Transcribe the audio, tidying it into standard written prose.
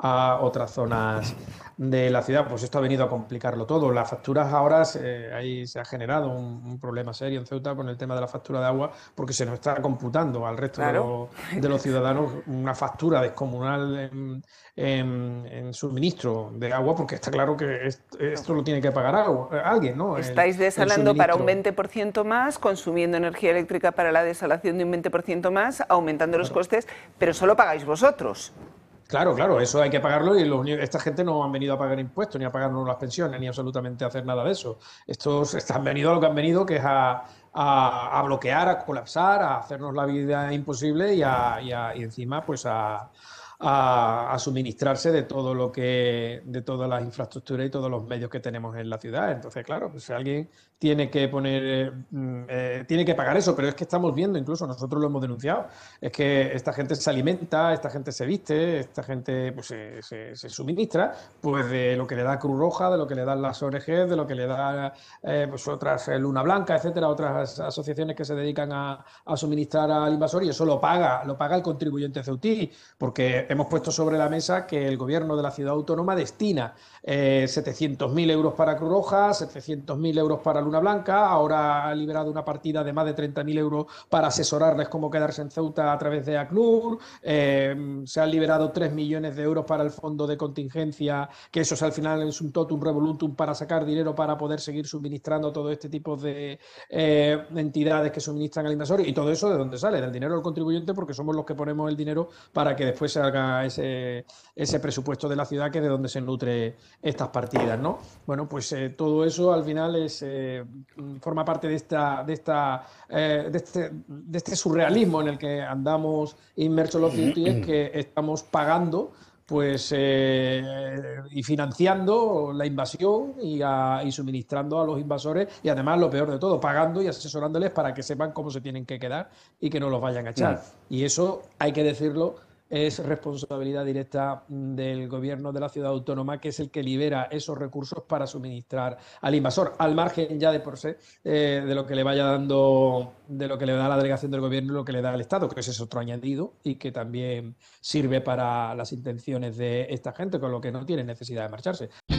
a otras zonas de la ciudad. Pues esto ha venido a complicarlo todo. Las facturas ahora, ahí se ha generado un problema serio en Ceuta con el tema de la factura de agua, porque se nos está computando al resto Claro. de los ciudadanos una factura descomunal en suministro de agua, porque está claro que esto lo tiene que pagar alguien, ¿no? Estáis El desalando para un suministro. 20% más, consumiendo energía eléctrica para la desalación de un 20% más, aumentando los Claro. costes, pero solo pagáis vosotros. Claro, claro, eso hay que pagarlo y esta gente no han venido a pagar impuestos, ni a pagarnos las pensiones, ni absolutamente a hacer nada de eso. Estos han venido a lo que han venido, que es a bloquear, a colapsar, a hacernos la vida imposible y encima pues a suministrarse de todo lo de todas las infraestructuras y todos los medios que tenemos en la ciudad. Entonces, claro, pues alguien tiene que tiene que pagar eso, pero es que estamos viendo, incluso nosotros lo hemos denunciado, es que esta gente se alimenta, esta gente se viste, esta gente pues, se suministra pues de lo que le da Cruz Roja, de lo que le dan las ONG, de lo que le da pues otras Luna Blanca, etcétera, otras asociaciones que se dedican a suministrar al invasor, y eso lo paga el contribuyente ceutí, porque hemos puesto sobre la mesa que el gobierno de la ciudad autónoma destina 700.000 euros para Cruz Roja, 700.000 euros para Luna Blanca, ahora ha liberado una partida de más de 30.000 euros para asesorarles cómo quedarse en Ceuta a través de ACNUR, se han liberado 3 millones de euros para el fondo de contingencia, que eso es, al final es un totum revolutum para sacar dinero para poder seguir suministrando todo este tipo de entidades que suministran al invasor, y todo eso ¿de dónde sale? Del dinero del contribuyente, porque somos los que ponemos el dinero para que después se haga ese presupuesto de la ciudad, que es de donde se nutre estas partidas, ¿no? Bueno, pues todo eso al final forma parte de este surrealismo en el que andamos inmersos los ciutíes, que estamos pagando pues y financiando la invasión y suministrando a los invasores, y además lo peor de todo, pagando y asesorándoles para que sepan cómo se tienen que quedar y que no los vayan a echar. Y eso, hay que decirlo, es responsabilidad directa del gobierno de la ciudad autónoma, que es el que libera esos recursos para suministrar al invasor, al margen ya de por sí de lo que le vaya dando, de lo que le da la delegación del gobierno y lo que le da el Estado, que ese es otro añadido y que también sirve para las intenciones de esta gente, con lo que no tiene necesidad de marcharse.